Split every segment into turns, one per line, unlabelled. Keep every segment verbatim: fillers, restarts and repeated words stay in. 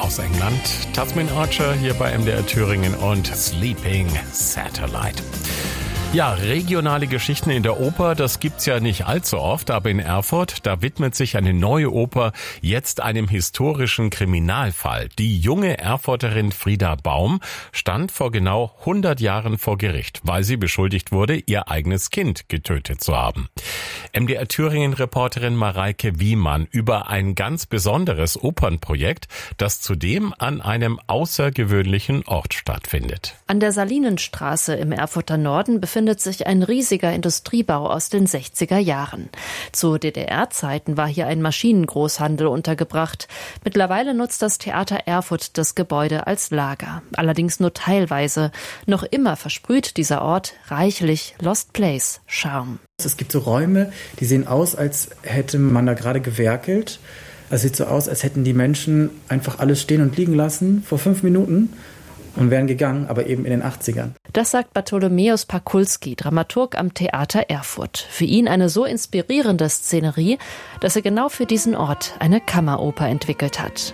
aus England. Tasmin Archer hier bei M D R Thüringen und Sleeping Satellite. Ja, regionale Geschichten in der Oper, das gibt's ja nicht allzu oft, aber in Erfurt, da widmet sich eine neue Oper jetzt einem historischen Kriminalfall. Die junge Erfurterin Frieda Baum stand vor genau hundert Jahren vor Gericht, weil sie beschuldigt wurde, ihr eigenes Kind getötet zu haben. M D R Thüringen-Reporterin Mareike Wiemann über ein ganz besonderes Opernprojekt, das zudem an einem außergewöhnlichen Ort stattfindet.
An der Salinenstraße im Erfurter Norden befindet findet sich ein riesiger Industriebau aus den sechziger Jahren. Zu D D R-Zeiten war hier ein Maschinengroßhandel untergebracht. Mittlerweile nutzt das Theater Erfurt das Gebäude als Lager. Allerdings nur teilweise. Noch immer versprüht dieser Ort reichlich Lost Place Charme.
Es gibt so Räume, die sehen aus, als hätte man da gerade gewerkelt. Es sieht so aus, als hätten die Menschen einfach alles stehen und liegen lassen vor fünf Minuten. Und wären gegangen, aber eben in den achtzigern.
Das sagt Bartholomäus Pakulski, Dramaturg am Theater Erfurt. Für ihn eine so inspirierende Szenerie, dass er genau für diesen Ort eine Kammeroper entwickelt hat.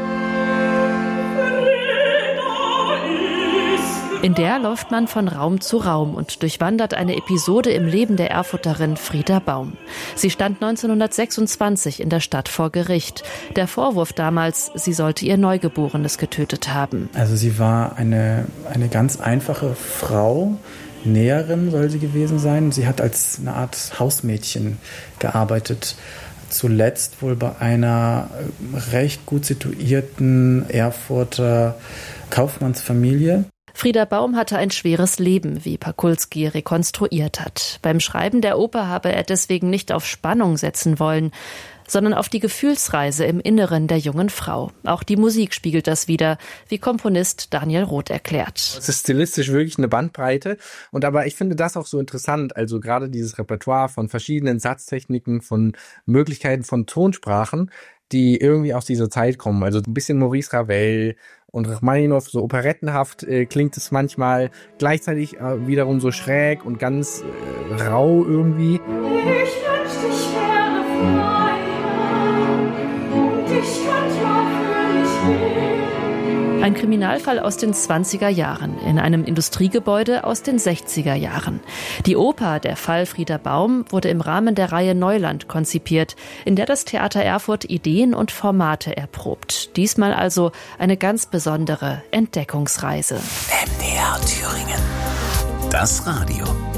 In der läuft man von Raum zu Raum und durchwandert eine Episode im Leben der Erfurterin Frieda Baum. Sie stand neunzehnhundertsechsundzwanzig in der Stadt vor Gericht. Der Vorwurf damals, sie sollte ihr Neugeborenes getötet haben.
Also sie war eine, eine ganz einfache Frau, Näherin soll sie gewesen sein. Sie hat als eine Art Hausmädchen gearbeitet. Zuletzt wohl bei einer recht gut situierten Erfurter Kaufmannsfamilie.
Frieda Baum hatte ein schweres Leben, wie Pakulski rekonstruiert hat. Beim Schreiben der Oper habe er deswegen nicht auf Spannung setzen wollen, sondern auf die Gefühlsreise im Inneren der jungen Frau. Auch die Musik spiegelt das wider, wie Komponist Daniel Roth erklärt.
Es ist stilistisch wirklich eine Bandbreite. Und aber ich finde das auch so interessant, also gerade dieses Repertoire von verschiedenen Satztechniken, von Möglichkeiten von Tonsprachen, die irgendwie aus dieser Zeit kommen. Also ein bisschen Maurice Ravel und Rachmaninow, so operettenhaft äh, klingt es manchmal, gleichzeitig äh, wiederum so schräg und ganz äh, rau irgendwie.
Ich wünsch dich gerne frei und ich könnte auch für mich leben.
Ein Kriminalfall aus den zwanziger Jahren in einem Industriegebäude aus den sechziger Jahren. Die Oper Der Fall Frieda Baum wurde im Rahmen der Reihe Neuland konzipiert, in der das Theater Erfurt Ideen und Formate erprobt. Diesmal also eine ganz besondere Entdeckungsreise.
M D R Thüringen. Das Radio.